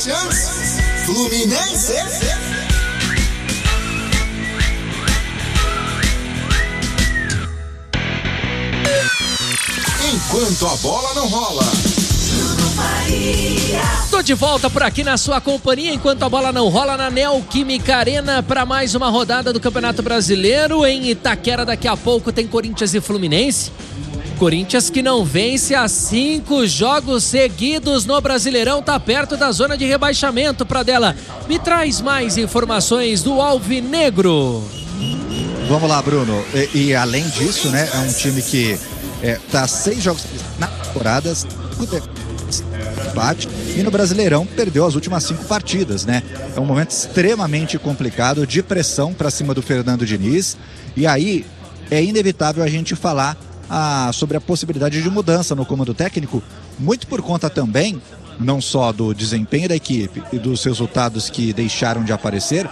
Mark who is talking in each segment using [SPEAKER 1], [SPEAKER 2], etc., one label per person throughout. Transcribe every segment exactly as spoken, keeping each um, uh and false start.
[SPEAKER 1] Corinthians, Fluminense. Enquanto a bola não rola.
[SPEAKER 2] Tô de volta por aqui na sua companhia enquanto a bola não rola na Neoquímica Arena para mais uma rodada do Campeonato Brasileiro. Em Itaquera daqui a pouco tem Corinthians e Fluminense. Corinthians que não vence há cinco jogos seguidos no Brasileirão, tá perto da zona de rebaixamento. Pradella, me traz mais informações do Alvinegro.
[SPEAKER 3] Vamos lá, Bruno. E, e além disso, né, é um time que é, tá seis jogos na temporada, empate, e no Brasileirão perdeu as últimas cinco partidas, né? É um momento extremamente complicado, de pressão para cima do Fernando Diniz, e aí é inevitável a gente falar ah, sobre a possibilidade de mudança no comando técnico, muito por conta também, não só do desempenho da equipe e dos resultados que deixaram de aparecer,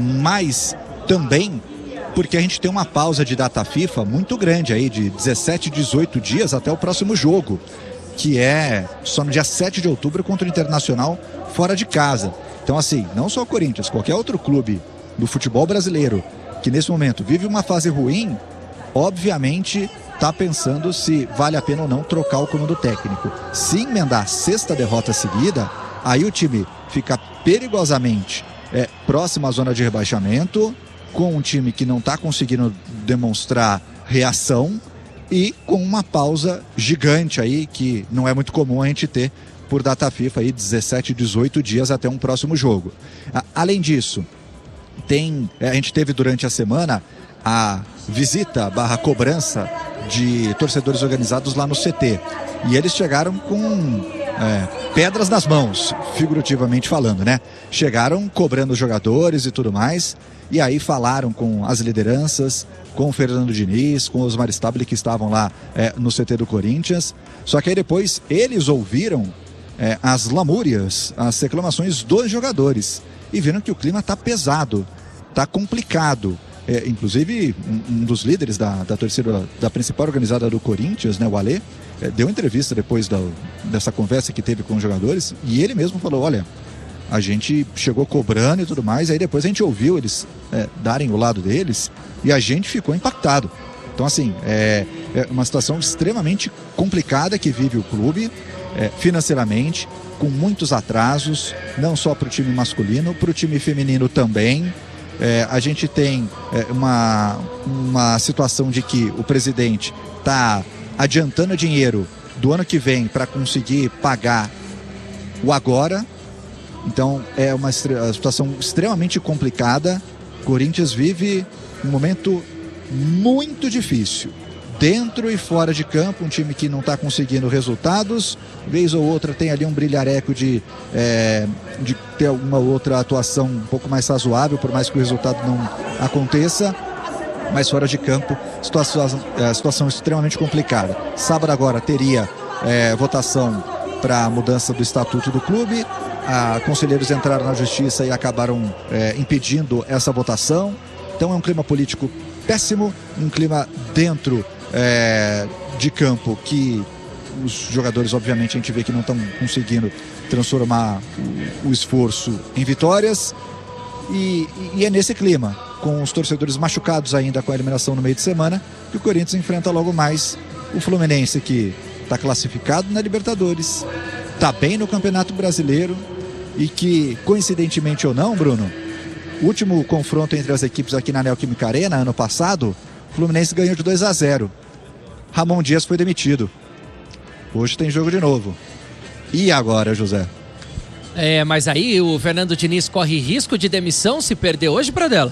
[SPEAKER 3] mas também porque a gente tem uma pausa de data FIFA muito grande aí, de dezessete, dezoito dias até o próximo jogo, que é só no dia sete de outubro contra o Internacional fora de casa. Então assim, não só o Corinthians, qualquer outro clube do futebol brasileiro que nesse momento vive uma fase ruim, obviamente está pensando se vale a pena ou não trocar o comando técnico. Se emendar a sexta derrota seguida, aí o time fica perigosamente é, próximo à zona de rebaixamento, com um time que não está conseguindo demonstrar reação e com uma pausa gigante aí, que não é muito comum a gente ter por data FIFA aí, dezessete, dezoito dias até um próximo jogo. Além disso, tem, a gente teve durante a semana a visita barra cobrança de torcedores organizados lá no C T. E eles chegaram com é, pedras nas mãos, figurativamente falando, né? Chegaram cobrando os jogadores e tudo mais. E aí falaram com as lideranças, com o Fernando Diniz, com os Osmar Stabile, que estavam lá é, no C T do Corinthians. Só que aí depois eles ouviram é, as lamúrias, as reclamações dos jogadores. E viram que o clima tá pesado, tá complicado. É, inclusive, um, um dos líderes da, da torcida, da principal organizada do Corinthians, né, o Alê, é, deu entrevista depois da, dessa conversa que teve com os jogadores. E ele mesmo falou, olha, a gente chegou cobrando e tudo mais, aí depois a gente ouviu eles é, darem o lado deles e a gente ficou impactado. Então assim, é, é uma situação extremamente complicada que vive o clube, é, financeiramente, com muitos atrasos, não só para o time masculino, para o time feminino também. É, a gente tem é, uma, uma situação de que o presidente está adiantando dinheiro do ano que vem para conseguir pagar o agora. Então é uma situação extremamente complicada. Corinthians vive um momento muito difícil, dentro e fora de campo, um time que não está conseguindo resultados, vez ou outra tem ali um brilhareco de, é, de ter alguma outra atuação um pouco mais razoável, por mais que o resultado não aconteça, mas fora de campo, situação, é, situação extremamente complicada. Sábado agora teria é, votação para a mudança do estatuto do clube. A, conselheiros entraram na justiça e acabaram é, impedindo essa votação. Então é um clima político péssimo, um clima dentro é, de campo que os jogadores, obviamente, a gente vê que não estão conseguindo transformar o, o esforço em vitórias. E, e é nesse clima, com os torcedores machucados ainda com a eliminação no meio de semana, que o Corinthians enfrenta logo mais o Fluminense, que está classificado na Libertadores, está bem no Campeonato Brasileiro e que, coincidentemente ou não, Bruno, o último confronto entre as equipes aqui na Neoquímica Arena, ano passado, o Fluminense ganhou de dois a zero. Ramon Dias foi demitido. Hoje tem jogo de novo. E agora, José?
[SPEAKER 2] É, mas aí o Fernando Diniz corre risco de demissão se perder hoje, Pradella?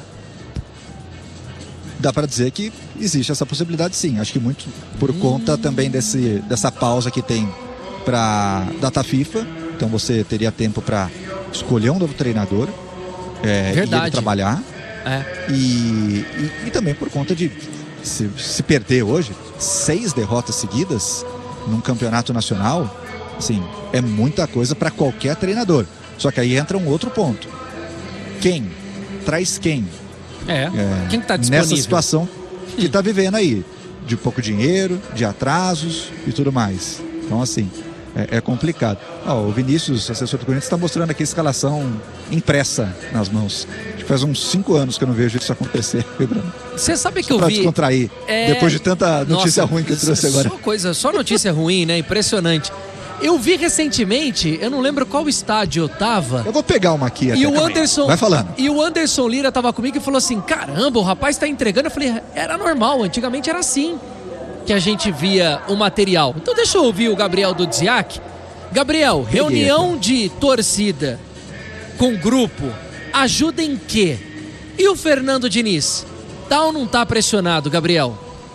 [SPEAKER 3] Dá para dizer que existe essa possibilidade, sim. Acho que muito por hum. conta também desse, dessa pausa que tem para data FIFA. Então você teria tempo para escolher um novo treinador é, e ele trabalhar. É. E, e, e também por conta de se, se perder hoje seis derrotas seguidas num campeonato nacional, assim, é muita coisa para qualquer treinador. Só que aí entra um outro ponto. Quem? Traz quem?
[SPEAKER 2] É, é quem está disponível?
[SPEAKER 3] Nessa situação que está vivendo aí, de pouco dinheiro, de atrasos e tudo mais. Então assim, é, é complicado. Ó, o Vinícius, assessor do Corinthians, está mostrando aqui a escalação impressa nas mãos. Acho que faz uns cinco anos que eu não vejo isso acontecer.
[SPEAKER 2] Você sabe que
[SPEAKER 3] só
[SPEAKER 2] eu
[SPEAKER 3] pra
[SPEAKER 2] vi...
[SPEAKER 3] descontrair,
[SPEAKER 2] é...
[SPEAKER 3] depois de tanta notícia
[SPEAKER 2] Nossa,
[SPEAKER 3] ruim que eu trouxe agora.
[SPEAKER 2] Só coisa, só notícia ruim, né? Impressionante. Eu vi recentemente, eu não lembro qual estádio eu tava.
[SPEAKER 3] Eu vou pegar uma aqui até.
[SPEAKER 2] E o Anderson,
[SPEAKER 3] vai falando.
[SPEAKER 2] E o Anderson Lira tava comigo e falou assim: caramba, o rapaz tá entregando. Eu falei, era normal, antigamente era assim que a gente via o material. Então deixa eu ouvir o Gabriel do Dziak. Gabriel, reunião de torcida com grupo ajuda em quê? E o Fernando Diniz? Tá ou não tá pressionado, Gabriel?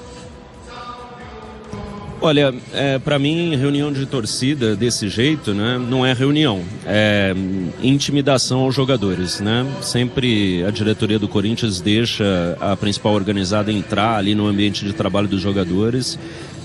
[SPEAKER 4] Olha, é, para mim, reunião de torcida desse jeito, né, não é reunião, é intimidação aos jogadores, né? Sempre a diretoria do Corinthians deixa a principal organizada entrar ali no ambiente de trabalho dos jogadores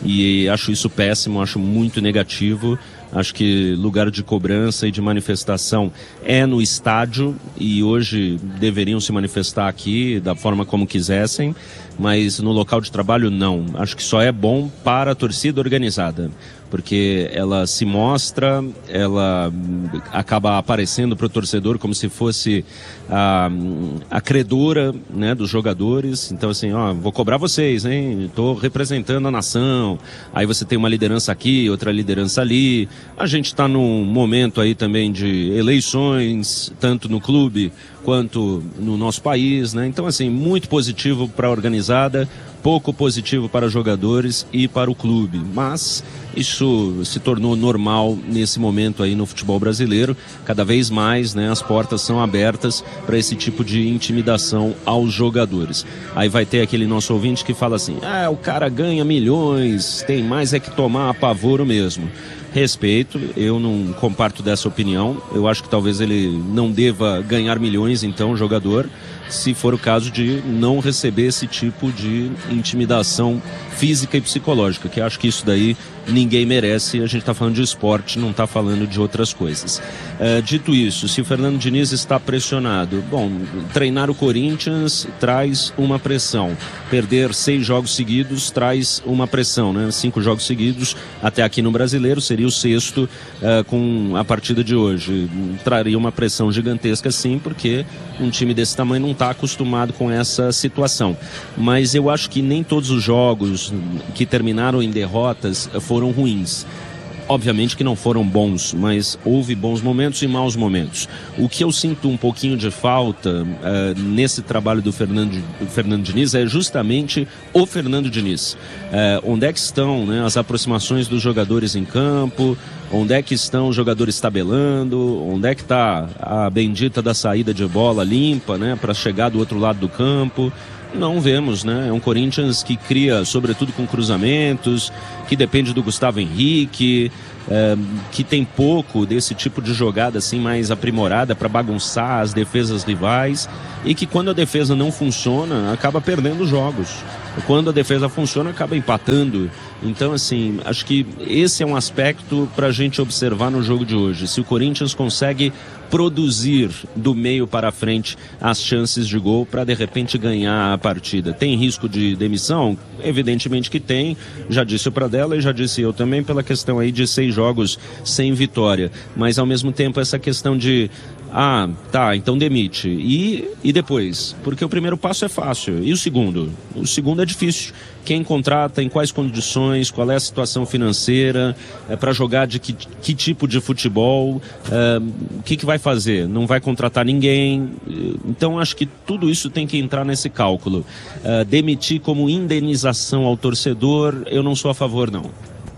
[SPEAKER 4] e acho isso péssimo, acho muito negativo. Acho que lugar de cobrança e de manifestação é no estádio e hoje deveriam se manifestar aqui da forma como quisessem, mas no local de trabalho não. Acho que só é bom para a torcida organizada, porque ela se mostra, ela acaba aparecendo para o torcedor como se fosse a, a credora, né, dos jogadores. Então assim, ó, vou cobrar vocês, hein? Estou representando a nação. Aí você tem uma liderança aqui, outra liderança ali. A gente está num momento aí também de eleições, tanto no clube quanto no nosso país, né? Então assim, muito positivo para a organizada, pouco positivo para jogadores e para o clube, mas isso se tornou normal nesse momento aí no futebol brasileiro. Cada vez mais, né, as portas são abertas para esse tipo de intimidação aos jogadores. Aí vai ter aquele nosso ouvinte que fala assim: ah, o cara ganha milhões, tem mais é que tomar apavoro mesmo. Respeito, eu não comparto dessa opinião. Eu acho que talvez ele não deva ganhar milhões, então, o jogador, se for o caso de não receber esse tipo de intimidação física e psicológica, que acho que isso daí ninguém merece. A gente está falando de esporte, não está falando de outras coisas. É, dito isso, se o Fernando Diniz está pressionado, bom, treinar o Corinthians traz uma pressão, perder seis jogos seguidos traz uma pressão, né? Cinco jogos seguidos até aqui no Brasileiro, seria o sexto é, com a partida de hoje. Traria uma pressão gigantesca, sim, porque um time desse tamanho não está acostumado com essa situação. Mas eu acho que nem todos os jogos que terminaram em derrotas foram ruins. Obviamente que não foram bons, mas houve bons momentos e maus momentos. O que eu sinto um pouquinho de falta uh, nesse trabalho do Fernando, do Fernando Diniz é justamente o Fernando Diniz. Uh, onde é que estão, né, as aproximações dos jogadores em campo? Onde é que estão os jogadores tabelando? Onde é que está a bendita da saída de bola limpa, né, para chegar do outro lado do campo? Não vemos, né? É um Corinthians que cria, sobretudo com cruzamentos, que depende do Gustavo Henrique, é, que tem pouco desse tipo de jogada assim mais aprimorada para bagunçar as defesas rivais, e que quando a defesa não funciona, acaba perdendo jogos. Quando a defesa funciona, acaba empatando. Então, assim, acho que esse é um aspecto para a gente observar no jogo de hoje. Se o Corinthians consegue produzir do meio para frente as chances de gol para de repente ganhar a partida. Tem risco de demissão? Evidentemente que tem. Já disse o Pradella e já disse eu também, pela questão aí de seis jogos sem vitória. Mas ao mesmo tempo essa questão de ah, tá, então demite. E, e depois? Porque o primeiro passo é fácil. E o segundo? O segundo é difícil. Quem contrata, em quais condições, qual é a situação financeira, é, para jogar de que, que tipo de futebol, é, o que, que vai fazer? Não vai contratar ninguém. Então acho que tudo isso tem que entrar nesse cálculo. É, demitir como indenização ao torcedor, eu não sou a favor, não.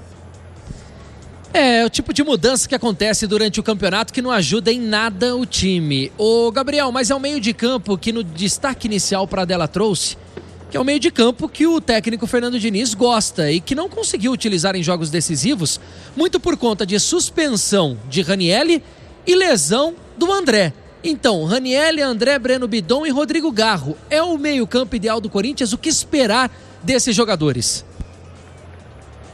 [SPEAKER 2] É, o tipo de mudança que acontece durante o campeonato que não ajuda em nada o time. Ô Gabriel, mas é o meio de campo que no destaque inicial Pradella trouxe, que é o meio de campo que o técnico Fernando Diniz gosta e que não conseguiu utilizar em jogos decisivos, muito por conta de suspensão de Ranielli e lesão do André. Então, Ranielli, André, Breno Bidon e Rodrigo Garro. É o meio campo ideal do Corinthians? O que esperar desses jogadores?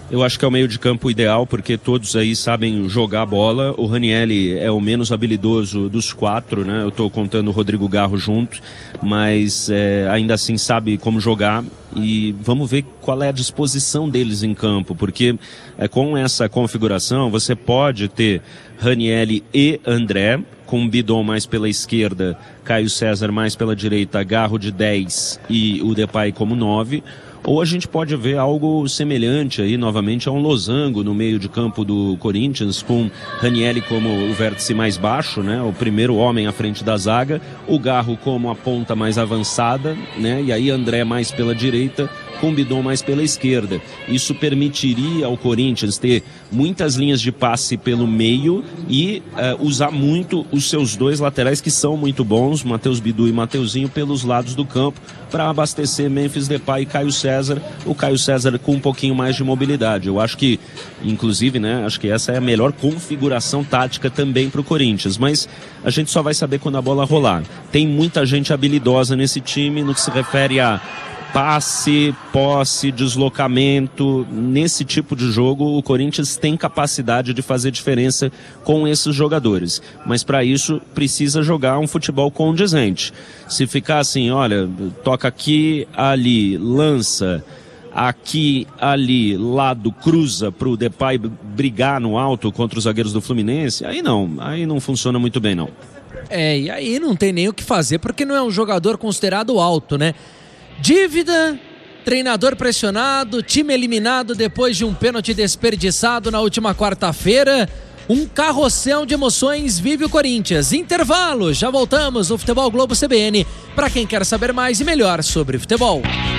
[SPEAKER 4] Eu acho que é o meio de campo ideal, porque todos aí sabem jogar a bola. O Ranieri é o menos habilidoso dos quatro, né? Eu tô contando o Rodrigo Garro junto, mas é, ainda assim sabe como jogar. E vamos ver qual é a disposição deles em campo, porque é, com essa configuração você pode ter Ranieri e André, com o Bidon mais pela esquerda, Caio César mais pela direita, Garro de dez e o Depay como nove. Ou a gente pode ver algo semelhante aí, novamente, a um losango no meio de campo do Corinthians, com Ranieri como o vértice mais baixo, né? O primeiro homem à frente da zaga, o Garro como a ponta mais avançada, né? E aí André mais pela direita, com Bidon mais pela esquerda. Isso permitiria ao Corinthians ter muitas linhas de passe pelo meio e uh, usar muito os seus dois laterais, que são muito bons, Matheus Bidu e Mateuzinho, pelos lados do campo, para abastecer Memphis Depay e Caio César, o Caio César com um pouquinho mais de mobilidade. Eu acho que, inclusive, né, acho que essa é a melhor configuração tática também para o Corinthians, mas a gente só vai saber quando a bola rolar. Tem muita gente habilidosa nesse time no que se refere a passe, posse, deslocamento. Nesse tipo de jogo o Corinthians tem capacidade de fazer diferença com esses jogadores, mas para isso precisa jogar um futebol condizente. Se ficar assim, olha, toca aqui, ali, lança aqui, ali, lado, cruza pro Depay brigar no alto contra os zagueiros do Fluminense, aí não, aí não funciona muito bem não.
[SPEAKER 2] É, e aí não tem nem o que fazer, porque não é um jogador considerado alto, né? Dívida, treinador pressionado, time eliminado depois de um pênalti desperdiçado na última quarta-feira. Um carrossel de emoções vive o Corinthians. Intervalo, já voltamos no Futebol Globo C B N, para quem quer saber mais e melhor sobre futebol.